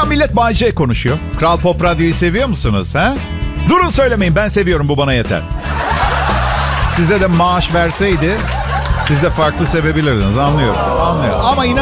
Ya millet Bay J konuşuyor. Kral Pop Radyo'yu seviyor musunuz? He? Durun söylemeyin, ben seviyorum, bu bana yeter. Size de maaş verseydi siz de farklı sevebilirdiniz, anlıyorum. Ama